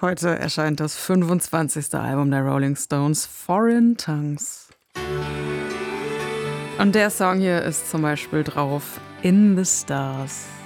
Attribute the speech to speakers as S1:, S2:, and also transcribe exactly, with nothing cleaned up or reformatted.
S1: Heute erscheint das fünfundzwanzigste Album der Rolling Stones, Foreign Tongues. Und der Song hier ist zum Beispiel drauf In the Stars.